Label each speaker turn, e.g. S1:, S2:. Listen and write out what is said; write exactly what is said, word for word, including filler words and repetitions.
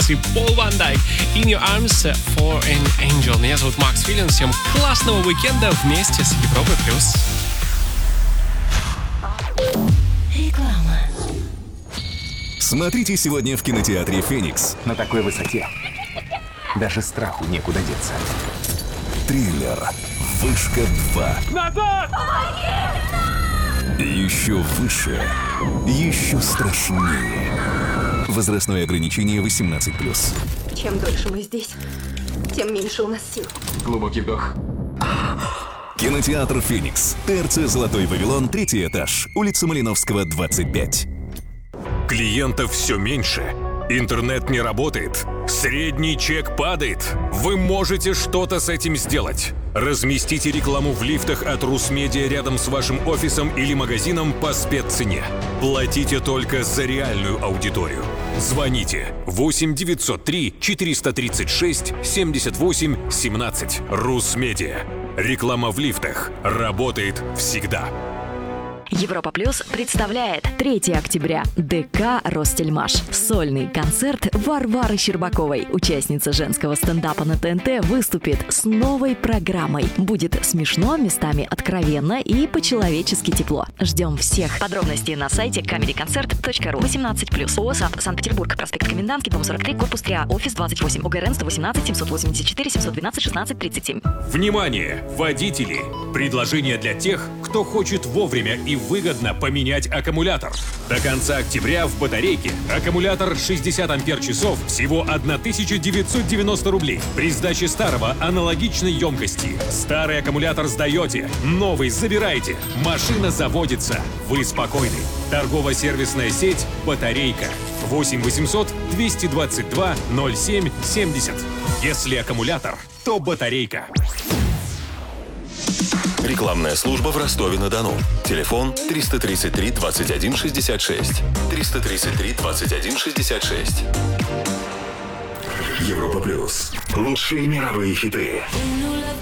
S1: и Пол Ван Дайк. In Your Arms for an Angel. Меня зовут Макс Филин. Всем классного уикенда вместе с Европой плюс.
S2: Реклама.
S3: Смотрите сегодня в кинотеатре «Феникс».
S4: На такой высоте даже страху некуда деться.
S3: Триллер «Вышка два».
S5: Назад!
S3: Еще выше, еще страшнее. Возрастное ограничение восемнадцать плюс.
S2: Чем дольше мы здесь, тем меньше у нас сил.
S4: Глубокий вдох.
S3: Кинотеатр «Феникс». ТРЦ «Золотой Вавилон», третий этаж, улица Малиновского, двадцать пять.
S6: Клиентов все меньше. Интернет не работает. Средний чек падает. Вы можете что-то с этим сделать. Разместите рекламу в лифтах от Русмедиа рядом с вашим офисом или магазином по спеццене. Платите только за реальную аудиторию. Звоните восемь девятьсот три четыреста тридцать шесть семьдесят восемь семнадцать. Русмедиа. Реклама в лифтах работает всегда.
S7: Европа Плюс представляет третьего октября ДК «Ростельмаш». Сольный концерт Варвары Щербаковой. Участница женского стендапа на ТНТ выступит с новой программой. Будет смешно, местами откровенно и по-человечески тепло. Ждем всех. Подробности на сайте комеди концерт точка ру. восемнадцать плюс. ООО «САП», Санкт-Петербург, проспект Комендантский, дом сорок три, корпус три А, офис двадцать восемь, ОГРН сто восемнадцать семьсот восемьдесят четыре семьсот двенадцать шестнадцать тридцать семь.
S6: Внимание, водители! Предложение для тех, кто хочет вовремя и выгодно поменять аккумулятор. До конца октября в батарейке аккумулятор шестьдесят ампер-часов всего тысяча девятьсот девяносто рублей. При сдаче старого аналогичной емкости. Старый аккумулятор сдаете, новый забираете. Машина заводится. Вы спокойны. Торгово-сервисная сеть «Батарейка». восемь восемьсот двести двадцать два ноль семь семьдесят. Если аккумулятор, то батарейка.
S8: Рекламная служба в Ростове-на-Дону. Телефон триста тридцать три двадцать один шестьдесят шесть. триста тридцать три двадцать один шестьдесят шесть.
S3: Европа плюс. Лучшие мировые хиты.